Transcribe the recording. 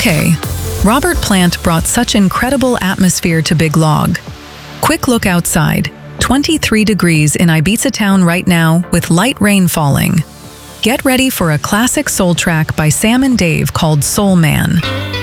Okay, Robert Plant brought such incredible atmosphere to Big Log. Quick look outside. 23 degrees in Ibiza town right now with light rain falling. Get ready for a classic soul track by Sam and Dave called Soul Man.